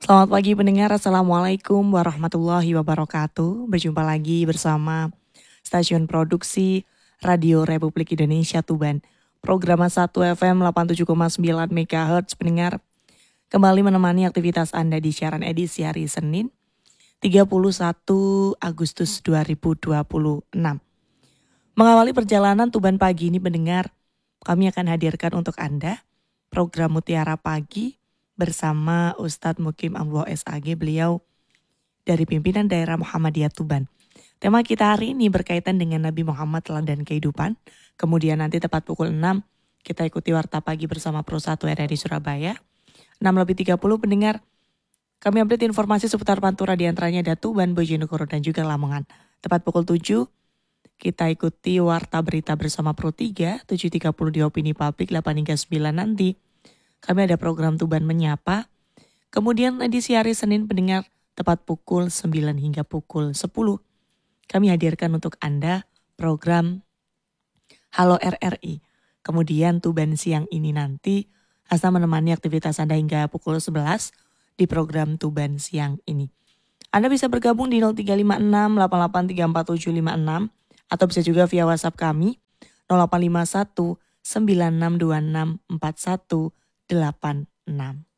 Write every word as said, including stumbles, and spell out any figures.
Selamat pagi pendengar, Assalamualaikum warahmatullahi wabarakatuh. Berjumpa lagi bersama stasiun produksi Radio Republik Indonesia Tuban. Program satu F M delapan puluh tujuh koma sembilan MHz pendengar kembali menemani aktivitas Anda di siaran edisi hari Senin tiga puluh satu Agustus dua ribu dua puluh enam. Mengawali perjalanan Tuban pagi ini pendengar, kami akan hadirkan untuk Anda program Mutiara Pagi bersama Ustadz Mukim Ambo S A G, beliau dari pimpinan daerah Muhammadiyah Tuban. Tema kita hari ini berkaitan dengan Nabi Muhammad teladan kehidupan. Kemudian nanti tepat pukul enam kita ikuti Warta Pagi bersama Pro satu R R I Surabaya. enam lebih tiga puluh pendengar, kami update informasi seputar Pantura diantaranya ada Tuban, Bojonegoro dan juga Lamongan. Tepat pukul tujuh kita ikuti Warta Berita bersama Pro tiga, tujuh tiga puluh di Opini Publik, delapan hingga sembilan nanti kami ada program Tuban Menyapa. Kemudian edisi hari Senin pendengar tepat pukul sembilan hingga pukul sepuluh. Kami hadirkan untuk Anda program Halo R R I. Kemudian Tuban siang ini nanti Asa menemani aktivitas Anda hingga pukul sebelas di program Tuban siang ini. Anda bisa bergabung di nol tiga lima enam delapan delapan tiga empat tujuh lima enam atau bisa juga via WhatsApp kami nol delapan lima satu sembilan enam dua enam empat satu delapan enam.